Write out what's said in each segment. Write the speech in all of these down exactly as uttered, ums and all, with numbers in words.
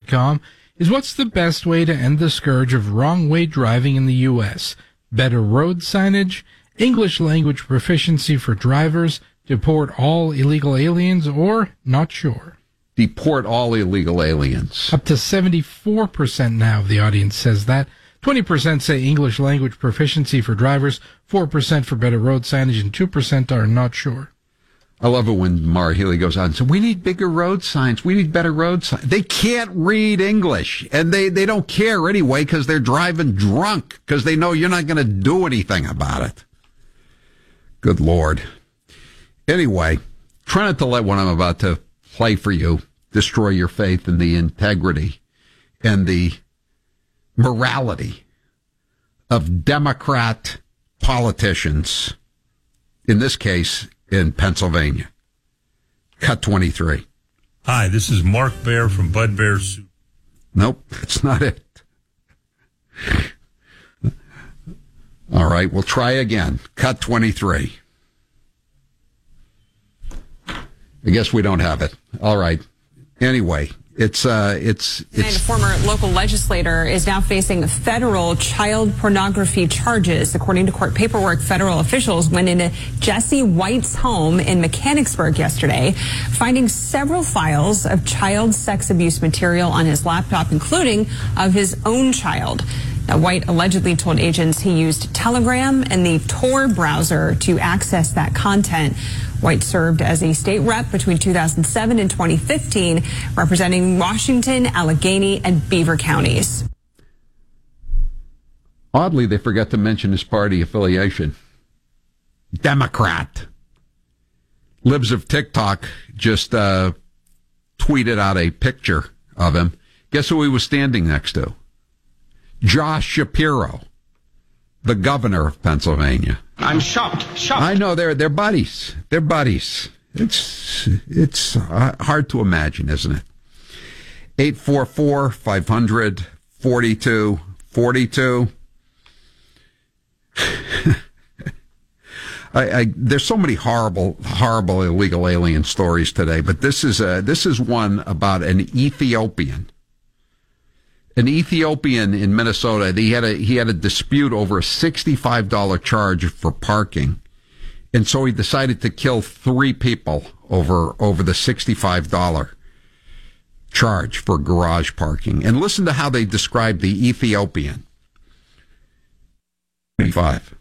com is what's the best way to end the scourge of wrong-way driving in the U S? Better road signage, English language proficiency for drivers, deport all illegal aliens, or not sure? Deport all illegal aliens. Up to seventy-four percent now of the audience says that. twenty percent say English language proficiency for drivers, four percent for better road signage, and two percent are not sure. I love it when Mara Healy goes on and says, we need bigger road signs. We need better road signs. They can't read English, and they, they don't care anyway because they're driving drunk because they know you're not going to do anything about it. Good Lord. Anyway, try not to let what I'm about to play for you destroy your faith in the integrity and the morality of Democrat politicians, in this case, in Pennsylvania. Cut twenty-three. Hi, this is Mark Bear from Bud Bear Soup. Nope, that's not it. All right, we'll try again. Cut twenty-three. I guess we don't have it. All right. Anyway, it's it's it's. And a former local legislator is now facing federal child pornography charges. According to court paperwork, federal officials went into Jesse White's home in Mechanicsburg yesterday, finding several files of child sex abuse material on his laptop, including of his own child. Now, White allegedly told agents he used Telegram and the Tor browser to access that content. White served as a state rep between two thousand seven and twenty fifteen, representing Washington, Allegheny, and Beaver counties. Oddly, they forgot to mention his party affiliation. Democrat. Libs of TikTok just uh, tweeted out a picture of him. Guess who he was standing next to? Josh Shapiro, the governor of Pennsylvania. I'm shocked, shocked. I know, they're, they're buddies. They're buddies. It's, it's hard to imagine, isn't it? eight four four, five hundred, forty-two forty-two. I, I, there's so many horrible, horrible illegal alien stories today, but this is a, this is one about an Ethiopian. An Ethiopian in Minnesota, he had a he had a dispute over a sixty-five dollars charge for parking, and so he decided to kill three people over over the sixty-five dollars charge for garage parking. And listen to how they describe the Ethiopian. twenty-five.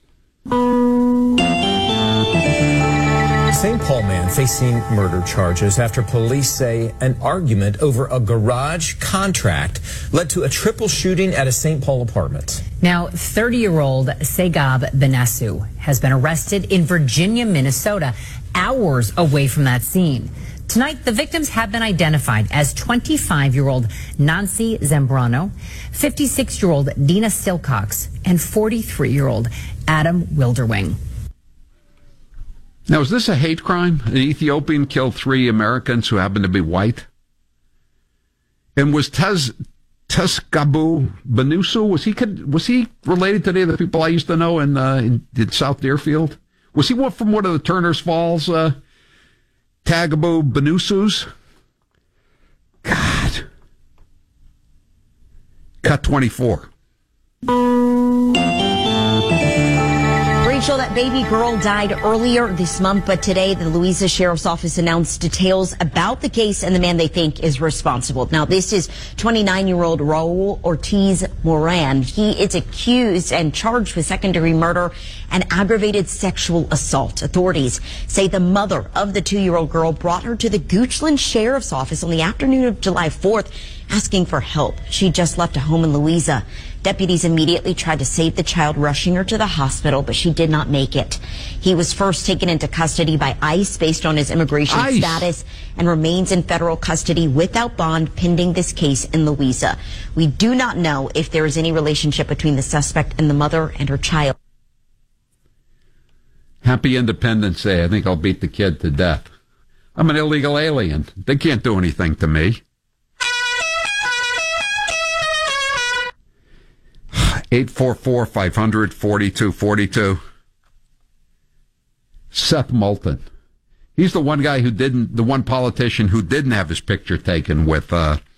Saint Paul man facing murder charges after police say an argument over a garage contract led to a triple shooting at a Saint Paul apartment. Now, thirty-year-old Segab Benasu has been arrested in Virginia, Minnesota, hours away from that scene. Tonight, the victims have been identified as twenty-five-year-old Nancy Zambrano, fifty-six-year-old Dina Silcox, and forty-three-year-old Adam Wilderwing. Now, is this a hate crime? An Ethiopian killed three Americans who happen to be white? And was Tez, Teskabu Benusu, was he was he related to any of the people I used to know in, uh, in, in South Deerfield? Was he one from one of the Turner's Falls, uh, Tagabu Benusus? God. Cut twenty-four. Rachel, that baby girl died earlier this month, but today the Louisa Sheriff's Office announced details about the case and the man they think is responsible. Now, this is twenty-nine-year-old Raul Ortiz Moran. He is accused and charged with second-degree murder and aggravated sexual assault. Authorities say the mother of the two-year-old girl brought her to the Goochland Sheriff's Office on the afternoon of July fourth, asking for help. She just left a home in Louisa. Deputies immediately tried to save the child, rushing her to the hospital, but she did not make it. He was first taken into custody by ICE based on his immigration ICE. status and remains in federal custody without bond pending this case in Louisa. We do not know if there is any relationship between the suspect and the mother and her child. Happy Independence Day. I think I'll beat the kid to death. I'm an illegal alien. They can't do anything to me. eight four four, five hundred, forty-two forty-two. Seth Moulton. He's the one guy who didn't, the one politician who didn't have his picture taken with uh,